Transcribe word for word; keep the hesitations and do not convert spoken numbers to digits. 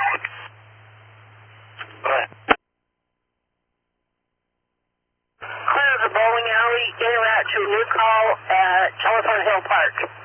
Clear the bowling alley, en route to New Call at Telephone Hill Park.